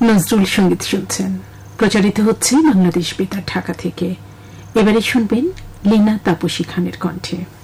নজরুল সঙ্গীত শুনছেন, প্রচারিত হচ্ছে বাংলাদেশ বেতার ঢাকা থেকে। এবারে শুনবেন লীনা তাপসী খানের কণ্ঠে।